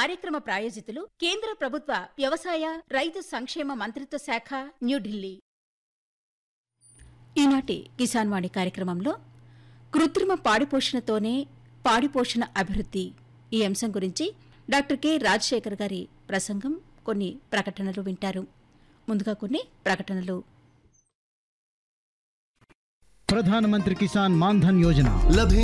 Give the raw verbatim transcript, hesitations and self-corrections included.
కార్యక్రమ ప్రాయోజితులు కేంద్ర ప్రభుత్వ వ్యవసాయ రైతు సంక్షేమ మంత్రిత్వ శాఖ, న్యూఢిల్లీ. ఈనాటి కిసాన్ వాణి కార్యక్రమంలో కృత్రిమ పాడిపోషణతోనే పాడిపోషణ అభివృద్ధి ఈ అంశం గురించి డాక్టర్ కె రాజశేఖర్ గారి ప్రసంగం, కొన్ని ప్రకటనలు వింటారు. ముందుగా కొన్ని ప్రకటనలు. ప్రధానమంత్రి కిసాన్ మాన్ధన్ యోజన లభే